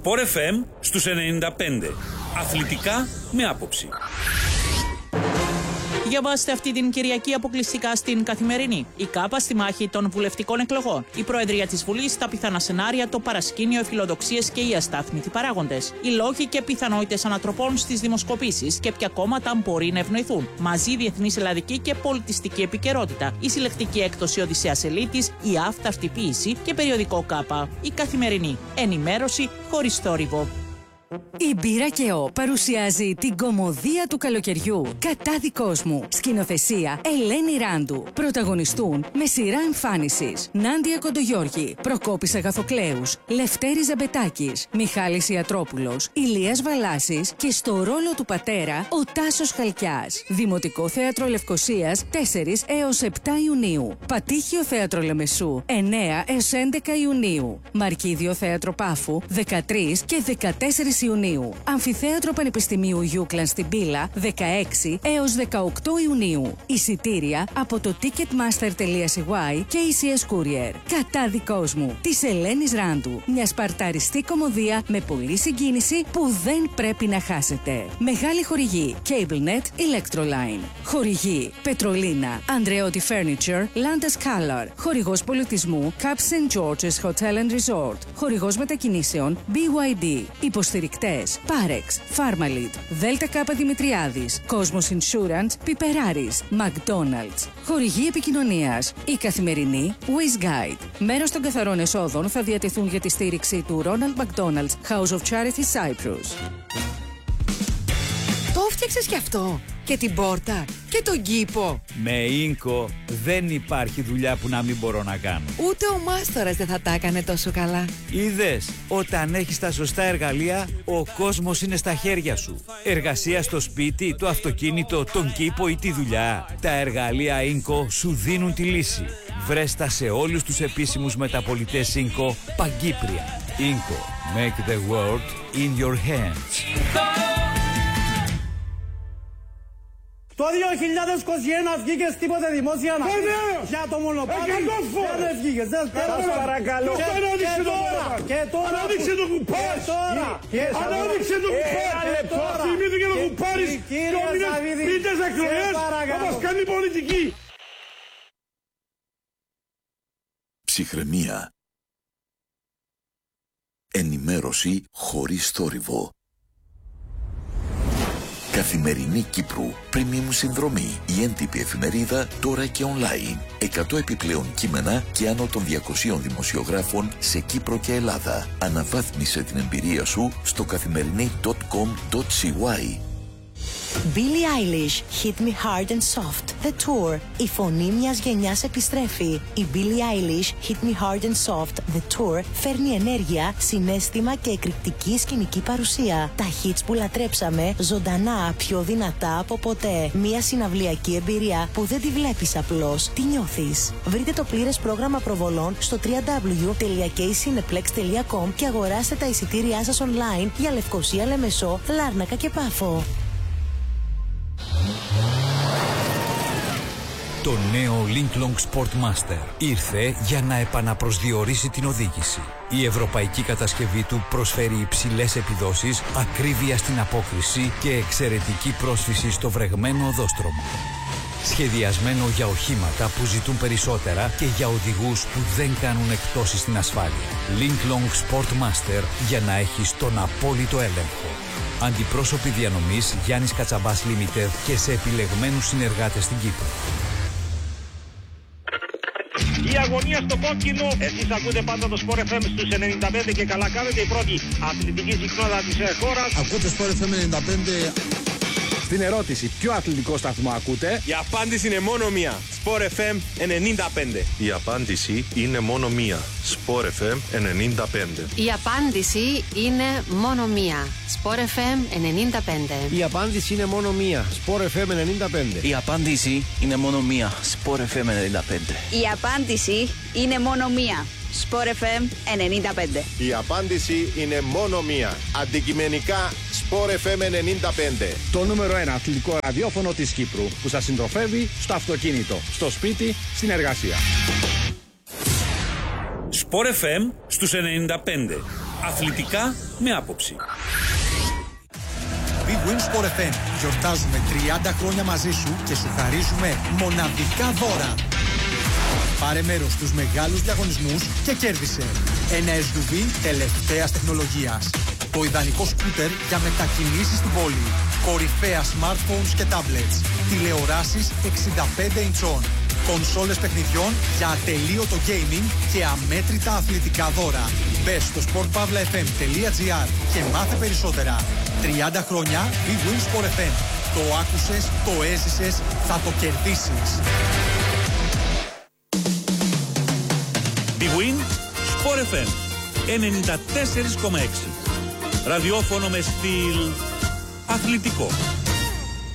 Sport FM στους 95. Αθλητικά με άποψη. Διαβάστε αυτή την Κυριακή αποκλειστικά στην Καθημερινή. Η ΚΑΠΑ στη μάχη των βουλευτικών εκλογών. Η Προεδρία της Βουλής, τα πιθανά σενάρια, το παρασκήνιο, οι φιλοδοξίες και οι αστάθμητοι παράγοντες. Οι λόγοι και πιθανότητες ανατροπών στις δημοσκοπήσεις και ποια κόμματα μπορεί να ευνοηθούν. Μαζί διεθνής, ελλαδική και πολιτιστική επικαιρότητα. Η συλλεκτική έκδοση Οδυσσέας Ελίτης, η αυταυτοποίηση και περιοδικό ΚΑΠΑ. Η Καθημερινή. Ενημέρωση χωρίς θόρυβο. Η Μπύρα και Ο παρουσιάζει την κωμωδία του καλοκαιριού. Κατάδικος μου. Σκηνοθεσία Ελένη Ράντου. Πρωταγωνιστούν με σειρά εμφάνισης Νάντια Κοντογιώργη, Προκόπης Αγαθοκλέους, Λευτέρης Ζαμπετάκης, Μιχάλης Ιατρόπουλος, Ηλίας Βαλάσης και στο ρόλο του πατέρα ο Τάσος Χαλκιάς. Δημοτικό Θέατρο Λευκωσίας 4 έως 7 Ιουνίου. Πατήχιο Θέατρο Λεμεσού 9 έως 11 Ιουνίου. Μαρκίδιο Θέατρο Πάφου 13 και 14 Ιουνίου. Αμφιθέατρο Πανεπιστημίου Γιούκλαν στην Πύλα 16 έως 18 Ιουνίου. Εισιτήρια από το ticketmaster.cy και ECS Courier. Κατάδικος μου της Ελένης Ράντου. Μια σπαρταριστή κωμωδία με πολλή συγκίνηση που δεν πρέπει να χάσετε. Μεγάλη χορηγή CableNet Electroline. Χορηγή Πετρολίνα, Andreotti Furniture, Landas Color. Χορηγός πολιτισμού Cap St. George's Hotel and Resort. Χορηγός μετακινήσεων BYD. Υποστηρικτές Parex, Pharmalid, Δέλτα Κάπα Δημητριάδης, Cosmos Insurance, Πιπεράρης, McDonald's. Χορηγή επικοινωνίας Η Καθημερινή, Wiz Guide. Μέρος των καθαρών εσόδων θα διατεθούν για τη στήριξη του Ronald McDonald's House of Charity Cyprus. Το φτιάξες κι αυτό, και την πόρτα και τον κήπο. Με Ίνκο δεν υπάρχει δουλειά που να μην μπορώ να κάνω. Ούτε ο μάστορας δεν θα τα έκανε τόσο καλά. Είδες, όταν έχεις τα σωστά εργαλεία, ο κόσμος είναι στα χέρια σου. Εργασία στο σπίτι, το αυτοκίνητο, τον κήπο ή τη δουλειά. Τα εργαλεία Ίνκο σου δίνουν τη λύση. Βρες τα σε όλους τους επίσημους μεταπολιτές Ίνκο παγκύπρια. Ίνκο, make the world in your hands. Το 2021 βγήκες τίποτε δημόσια να πεις για το μονοπάτι. Δεν βγήκες, δεν σας παρακαλώ. Και τώρα. Ανάδειξε το κουπάρι. Ανάδειξε το κουπάρι. Θυμήθηκε το κουπάρι. Πίτες εκλογές θα μας κάνει πολιτική. Ψυχραιμία. Ενημέρωση χωρίς θόρυβο. Καθημερινή Κύπρου, premium συνδρομή, η έντυπη εφημερίδα τώρα και online. 100 επιπλέον κείμενα και άνω των 200 δημοσιογράφων σε Κύπρο και Ελλάδα. Αναβάθμισε την εμπειρία σου στο καθημερινή.com.cy. Billie Eilish, Hit Me Hard and Soft, The Tour. Η φωνή μιας γενιάς επιστρέφει. Η Billie Eilish, Hit Me Hard and Soft, The Tour φέρνει ενέργεια, συναίσθημα και εκρηκτική σκηνική παρουσία. Τα hits που λατρέψαμε, ζωντανά, πιο δυνατά από ποτέ. Μια συναυλιακή εμπειρία που δεν τη βλέπεις απλώς, τη νιώθεις. Βρείτε το πλήρες πρόγραμμα προβολών στο www.kcineplex.com και αγοράστε τα εισιτήριά σας online για Λευκωσία, Λεμεσό, Λάρνακα και Πάφο. Το νέο Linklong Sportmaster ήρθε για να επαναπροσδιορίσει την οδήγηση. Η ευρωπαϊκή κατασκευή του προσφέρει υψηλές επιδόσεις, ακρίβεια στην απόκριση και εξαιρετική πρόσφυση στο βρεγμένο οδόστρωμα. Σχεδιασμένο για οχήματα που ζητούν περισσότερα και για οδηγούς που δεν κάνουν εκπτώσεις στην ασφάλεια. Linklong Sportmaster για να έχεις τον απόλυτο έλεγχο. Αντιπρόσωποι διανομής Γιάννης Κατσαμπάς Limited και σε επιλεγμένους συνεργάτες στην Κύπρο. Η αγωνία στο κόκκινο. Εσείς ακούτε πάντα το Sport FM στους 95 και καλά κάνετε, η πρώτη αθλητική συχνότητα της χώρας. Ακούτε Sport FM 95. Στην ερώτηση, ποιο αθλητικό σταθμό ακούτε? Η απάντηση είναι μόνο μία. Sport FM 95. Η απάντηση είναι μόνο μία. Sport FM 95. Η απάντηση είναι μόνο μία. Sport FM 95. Η απάντηση είναι μόνο μία. Sport FM 95. Η απάντηση είναι μόνο μία. Sport FM 95. Η απάντηση είναι μόνο μία. Sport FM 95. Η απάντηση είναι μόνο μία. Αντικειμενικά Sport FM 95. Το νούμερο 1 αθλητικό ραδιόφωνο της Κύπρου που σας συντροφεύει στο αυτοκίνητο, στο σπίτι, στην εργασία. Sport FM στους 95. Αθλητικά με άποψη. Big Win Sport FM. Γιορτάζουμε 30 χρόνια μαζί σου και σου χαρίζουμε μοναδικά δώρα. Πάρε μέρος στους μεγάλους διαγωνισμούς και κέρδισε ένα SUV τελευταίας τεχνολογίας. Το ιδανικό σκούτερ για μετακινήσεις στην πόλη. Κορυφαία smartphones και tablets. Τηλεοράσεις 65 ιντσών. Κονσόλες παιχνιδιών για ατελείωτο gaming και αμέτρητα αθλητικά δώρα. Μπες στο sportpavlafm.gr και μάθε περισσότερα. 30 χρόνια Big Win Sport FM. Το άκουσες, το έζησες, θα το κερδίσεις. Big Win Sport FM 94,6. Ραδιόφωνο με στυλ αθλητικό.